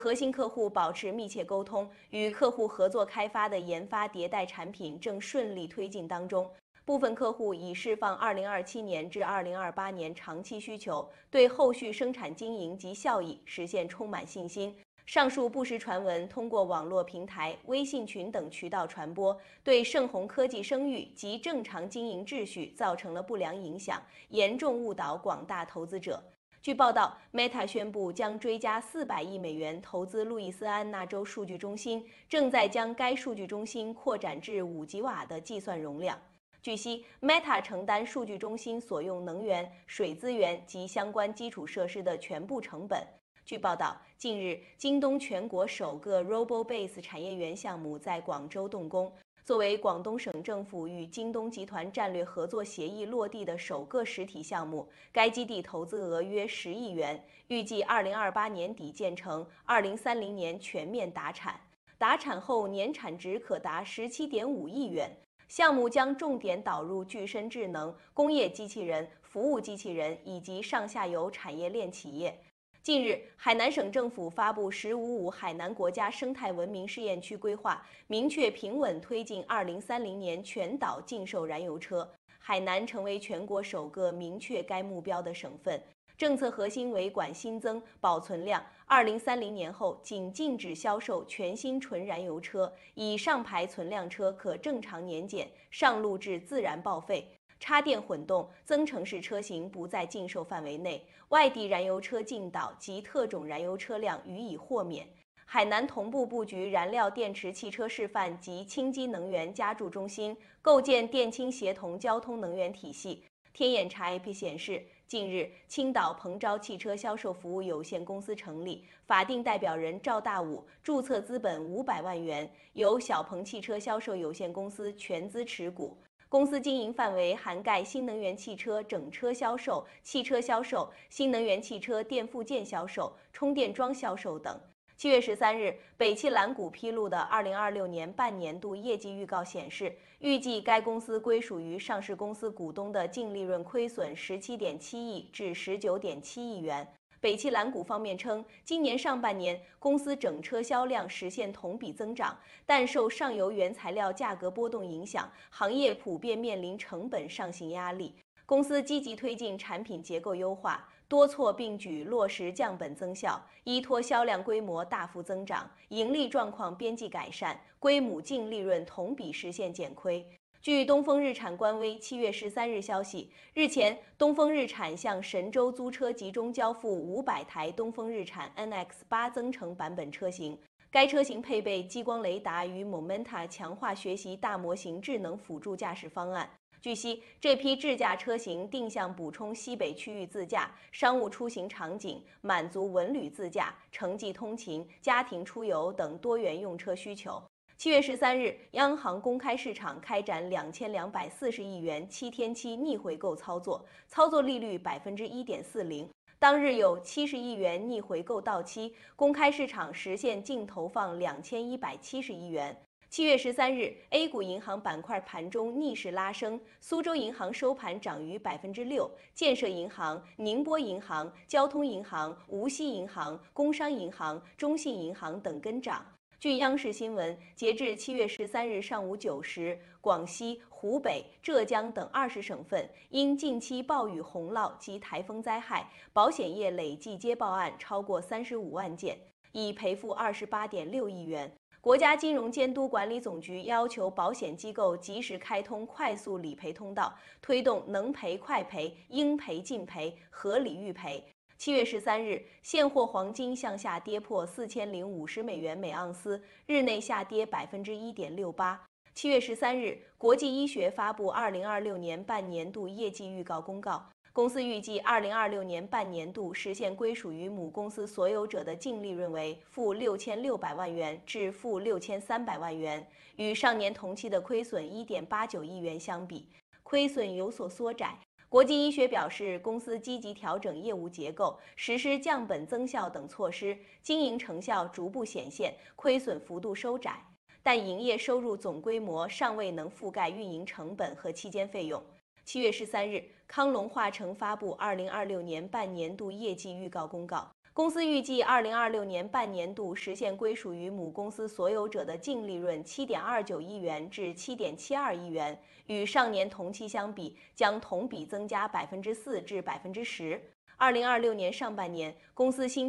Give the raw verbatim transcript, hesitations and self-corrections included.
核心客户保持密切沟通，与客户合作开发的研发迭代产品正顺利推进当中。部分客户已释放二零二七年至二零二八年长期需求，对后续生产经营及效益实现充满信心。上述不实传闻通过网络平台、微信群等渠道传播，对盛虹科技声誉及正常经营秩序造成了不良影响，严重误导广大投资者。据报道 ，Meta 宣布将追加四百亿美元投资路易斯安那州数据中心，正在将该数据中心扩展至五吉瓦的计算容量。据悉 ，Meta 承担数据中心所用能源、水资源及相关基础设施的全部成本。据报道，近日，京东全国首个 RoboBase 产业园项目在广州动工。作为广东省政府与京东集团战略合作协议落地的首个实体项目，该基地投资额约十亿元，预计二零二八年底建成，二零三零年全面达产。达产后年产值可达十七点五亿元。项目将重点导入具身智能、工业机器人、服务机器人以及上下游产业链企业。近日，海南省政府发布“十五五”海南国家生态文明试验区规划，明确平稳推进二零三零年全岛禁售燃油车。海南成为全国首个明确该目标的省份。政策核心为管新增、保存量，二零三零年后仅禁止销售全新纯燃油车，以上牌存量车可正常年检，上路至自然报废。插电混动、增程式车型不在禁售范围内，外地燃油车进岛及特种燃油车辆予以豁免。海南同步布局燃料电池汽车示范及氢基能源加注中心，构建电氢协同交通能源体系。天眼查 A P P 显示，近日，青岛鹏昭汽车销售服务有限公司成立，法定代表人赵大武，注册资本五百万元，由小鹏汽车销售有限公司全资持股。公司经营范围涵盖新能源汽车整车销售、汽车销售、新能源汽车电附件销售、充电桩销售等。七月十三日，北汽蓝谷披露的二零二六年半年度业绩预告显示，预计该公司归属于上市公司股东的净利润亏损十七点七亿至十九点七亿元。北汽蓝谷方面称，今年上半年公司整车销量实现同比增长，但受上游原材料价格波动影响，行业普遍面临成本上行压力。公司积极推进产品结构优化，多措并举落实降本增效，依托销量规模大幅增长，盈利状况边际改善，归母净利润同比实现减亏。据东风日产官微七月十三日消息，日前，东风日产向神州租车集中交付五百台东风日产 N X 八增程版本车型。该车型配备激光雷达与 Momenta 强化学习大模型智能辅助驾驶方案。据悉，这批智驾车型定向补充西北区域自驾、商务出行场景，满足文旅自驾、城际通勤、家庭出游等多元用车需求。七月十三日，央行公开市场开展两千两百四十亿元七天期逆回购操作，操作利率百分之一点四零。当日有七十亿元逆回购到期，公开市场实现净投放两千一百七十亿元。七月十三日 ，A 股银行板块盘中逆势拉升，苏州银行收盘涨逾百分之六，建设银行、宁波银行、交通银行、无锡银行、工商银行、中信银行等跟涨。据央视新闻，截至七月十三日上午九时，广西、湖北、浙江等二十省份因近期暴雨洪涝及台风灾害，保险业累计接报案超过三十五万件，已赔付二十八点六亿元。国家金融监督管理总局要求保险机构及时开通快速理赔通道，推动能赔快赔、应赔尽赔、合理预赔。七月十三日，现货黄金向下跌破四千零五十美元每盎司，日内下跌百分之一点六八。七月十三日，国际医学发布二零二六年半年度业绩预告公告，公司预计二零二六年半年度实现归属于母公司所有者的净利润为负六千六百万元至负六千三百万元，与上年同期的亏损一点八九亿元相比，亏损有所缩窄。国际医学表示，公司积极调整业务结构，实施降本增效等措施，经营成效逐步显现，亏损幅度收窄，但营业收入总规模尚未能覆盖运营成本和期间费用。七月十三日，康龙化成发布二零二六年半年度业绩预告公告。 公司预计二零二六年半年度实现归属于母公司所有者的净利润七点二九亿元至七点七二亿元，与上年同期相比，将同比增加百分之四至百分之十。二零二六年上半年，公司新